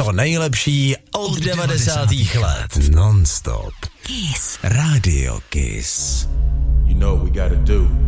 To nejlepší od 90. let. Non-stop. Kiss. Radio Kiss. You know what we gotta do.